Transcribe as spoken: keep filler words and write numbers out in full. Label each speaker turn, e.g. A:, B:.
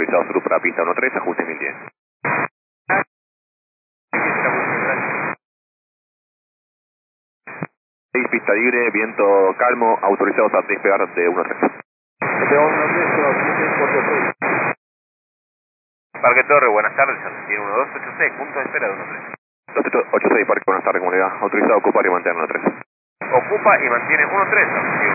A: autorizado sur para pista uno tres, ajuste mil diez. seis, pista libre, viento calmo, autorizados a despegar de uno tres.
B: Parque Torre, buenas tardes, tiene uno dos ocho seis, punto de espera de uno tres.
A: dos ocho seis, Parque, buenas tardes, comunidad. Autorizado a ocupar y mantener uno tres.
B: Ocupa y mantiene uno tres,